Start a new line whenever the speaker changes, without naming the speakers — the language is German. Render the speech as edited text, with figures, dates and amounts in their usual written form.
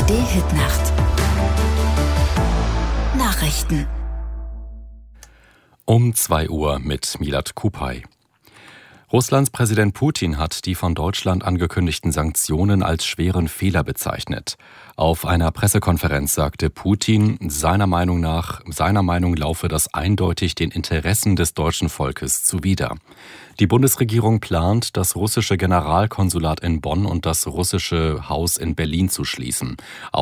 ARD-Hitnacht. Nachrichten.
Um 2 Uhr mit Milad Kupay. Russlands Präsident Putin hat die von Deutschland angekündigten Sanktionen als schweren Fehler bezeichnet. Auf einer Pressekonferenz sagte Putin, seiner Meinung laufe das eindeutig den Interessen des deutschen Volkes zuwider. Die Bundesregierung plant, das russische Generalkonsulat in Bonn und das russische Haus in Berlin zu schließen.